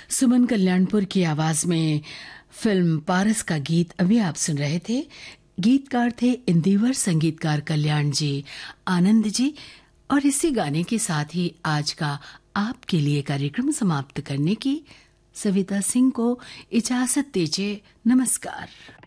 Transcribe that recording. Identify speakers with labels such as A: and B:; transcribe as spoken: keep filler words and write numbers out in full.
A: सुमन कल्याणपुर की आवाज में फिल्म पारस का गीत अभी आप सुन रहे थे। गीतकार थे इंदिवर, संगीतकार कल्याण जी, आनंद जी। और इसी गाने के साथ ही आज का आपके लिए कार्यक्रम समाप्त करने की सविता सिंह को इजाजत दीजिए। नमस्कार।